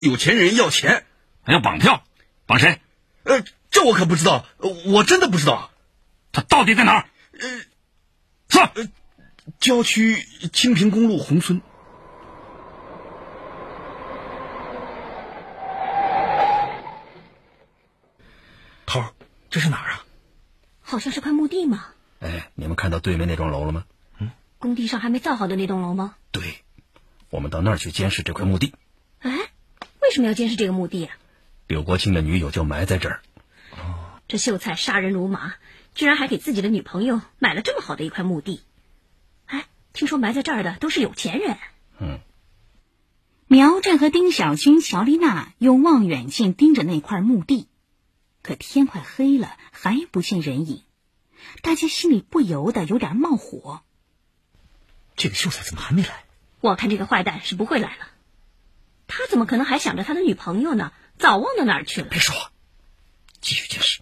有钱人要钱， 还要绑票，绑谁？ 这我可不知道，我真的不知道。 他到底在哪儿？说。 郊区清平公路宏村。头儿，这是哪儿啊？ 好像是块墓地嘛。 你们看到对面那幢楼了吗？ 工地上还没造好的那栋楼吗？ 对，我们到那儿去监视这块墓地。 为什么要监视这个墓地啊？ 柳国庆的女友就埋在这儿。 这秀才杀人如麻，居然还给自己的女朋友买了这么好的一块墓地。听说埋在这儿的都是有钱人。 苗振和丁小军、乔丽娜用望远镜盯着那块墓地，可天快黑了，还不见人影，大家心里不由得有点冒火。 这个秀才怎么还没来？ 我看这个坏蛋是不会来了，他怎么可能还想着他的女朋友呢？早忘到哪儿去了。 别说话，继续监视。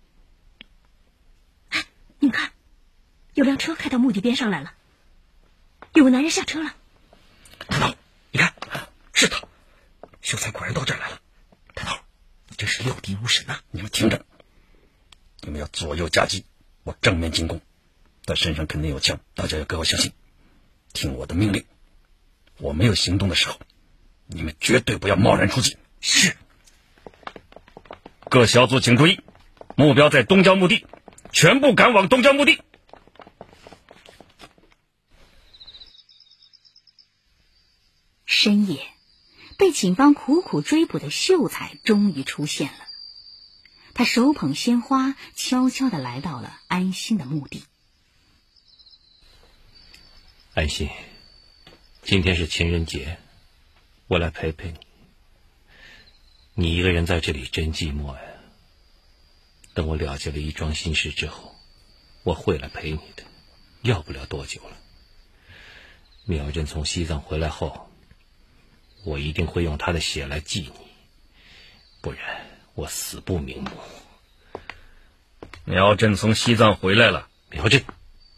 你们看，有辆车开到墓地边上来了，有个男人下车了。 探头，你看，是他，秀才果然到这儿来了。探头，你真是料敌如神啊！ 你们听着，你们要左右夹击，我正面进攻。他身上肯定有枪，大家要给我小心，听我的命令。我没有行动的时候，你们绝对不要贸然出击。 是。 各小组请注意，目标在东郊墓地，全部赶往东郊墓地。 深夜，被警方苦苦追捕的秀才终于出现了。他手捧鲜花，悄悄地来到了安心的墓地。 安心，今天是情人节，我来陪陪你。你一个人在这里真寂寞呀。等我了结了一桩心事之后，我会来陪你的，要不了多久了。苗振从西藏回来后，我一定会用他的血来祭你，不然我死不瞑目。 苗振从西藏回来了。 苗振，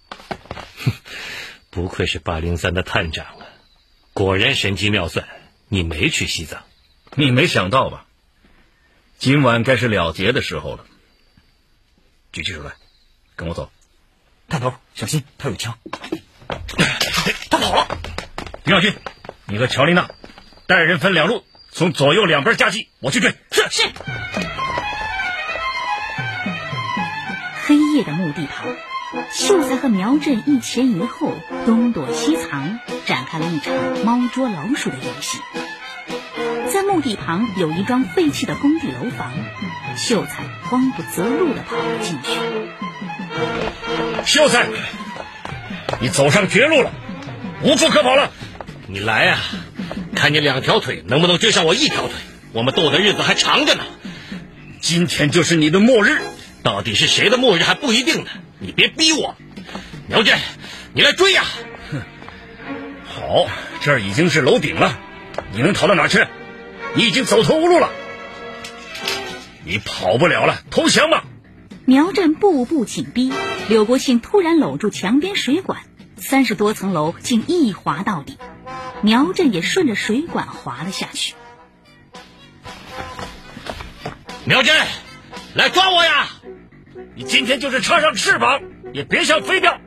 不愧是803的探长啊，果然神机妙算，你没去西藏。 你没想到吧？今晚该是了结的时候了。 举起手来，跟我走。 探头，小心，他有枪。他跑了。 丁小军，你和乔丽娜带人分两路，从左右两边夹击，我去追。 是。 黑夜的墓地旁，秀才和苗振一前一后，东躲西藏，展开了一场猫捉老鼠的游戏。在墓地旁有一幢废弃的工地楼房，秀才慌不择路地跑了进去。 秀才，你走上绝路了，无处可跑了。 你来啊，看你2条腿能不能追上我1条腿，我们斗的日子还长着呢。 今天就是你的末日。 到底是谁的末日还不一定呢，你别逼我。苗振，你来追呀！ 好，这儿已经是楼顶了，你能逃到哪去？你已经走投无路了，你跑不了了，投降吧。 苗振步步紧逼，柳国庆突然搂住墙边水管，30多层楼竟一滑到底，苗振也顺着水管滑了下去。 苗振，来抓我呀！ 你今天就是插上翅膀也别想飞掉。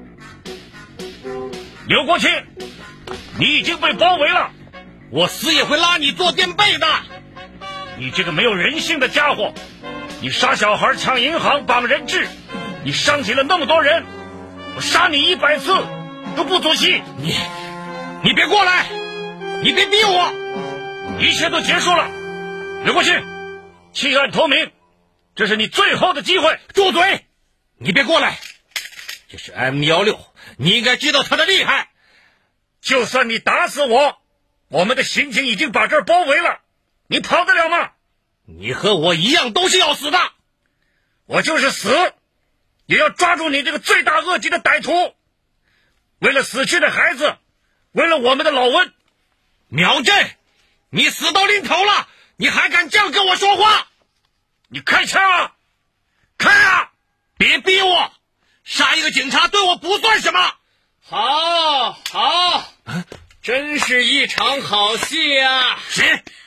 柳国庆，你已经被包围了， 我死也会拉你做垫背的。 你这个没有人性的家伙，你杀小孩、抢银行、绑人质，你伤及了那么多人，我杀你100次都不足惜。 你别过来，你别逼我， 一切都结束了。柳国庆，弃暗投明，这是你最后的机会。 住嘴！你别过来，这是 M16，你应该知道他的厉害。 就算你打死我，我们的刑警已经把这儿包围了，你跑得了吗？ 你和我一样都是要死的。 我就是死也要抓住你这个罪大恶极的歹徒。为了死去的孩子，为了我们的老温。 苗振，你死到临头了，你还敢这样跟我说话？ 你开枪啊！开啊！ 别逼我，杀一个警察对我不算什么。 好，真是一场好戏啊！ 是。